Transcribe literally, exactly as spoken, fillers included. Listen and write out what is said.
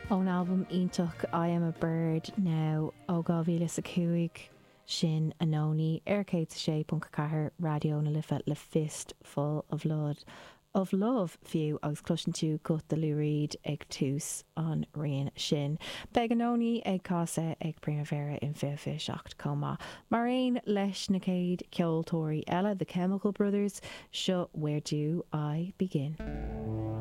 Ón album ítach I Am a Bird now ó gá mhíle sa cúig sin anóní ar céad sé punca cathair radio na lifa le fist full of blood of love fiú agus cluisin tú cut de Lou Reed ag tús an rion sin. Beg anóní ag cása ag Primavera in fife seacht comma. Mar aon leis na céad ceoltóirí eile The Chemical Brothers, seo Where Do I Begin?